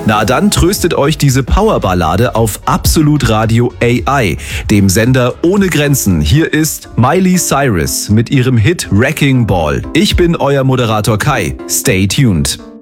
Na dann tröstet euch diese Powerballade auf Absolut Radio AI, dem Sender ohne Grenzen. Hier ist Miley Cyrus mit ihrem Hit Wrecking Ball. Ich bin euer Moderator Kai. Stay tuned.